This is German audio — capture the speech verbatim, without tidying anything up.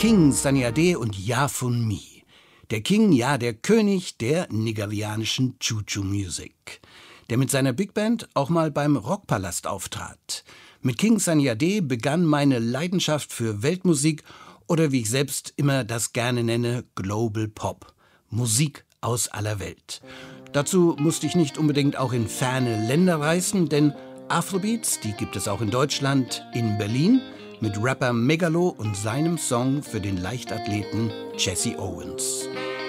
King Sunny Ade und Ja von Mi. Der King, ja, der König der nigerianischen Choo-Choo Music, der mit seiner Big Band auch mal beim Rockpalast auftrat. Mit King Sunny Ade begann meine Leidenschaft für Weltmusik oder wie ich selbst immer das gerne nenne, Global Pop. Musik aus aller Welt. Dazu musste ich nicht unbedingt auch in ferne Länder reisen, denn Afrobeats, die gibt es auch in Deutschland, in Berlin, mit Rapper Megalo und seinem Song für den Leichtathleten Jesse Owens.